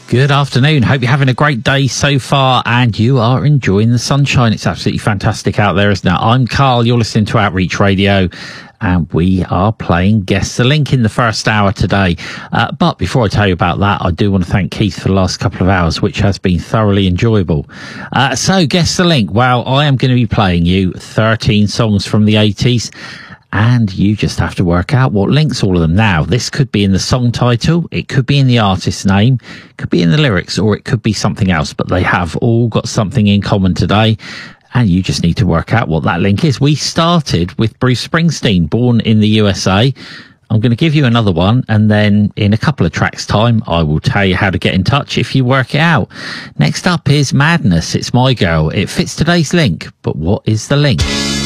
Good afternoon. Hope you're having a great day so far and you are enjoying the sunshine. It's absolutely fantastic out there, isn't it? I'm Carl. You're listening to Outreach Radio and we are playing Guess the Link in the first hour today. But before I tell you about that, I do want to thank Keith for the last couple of hours, which has been thoroughly enjoyable. So Guess the Link. Well, I am going to be playing you 13 songs from the 80s. And you just have to work out what links all of them. Now, this could be in the song title, it could be in the artist's name, it could be in the lyrics, or it could be something else. But they have all got something in common today. And you just need to work out what that link is. We started with Bruce Springsteen, Born in the USA. I'm going to give you another one. And then in a couple of tracks' time, I will tell you how to get in touch if you work it out. Next up is Madness. It's My Girl. It fits today's link. But what is the link?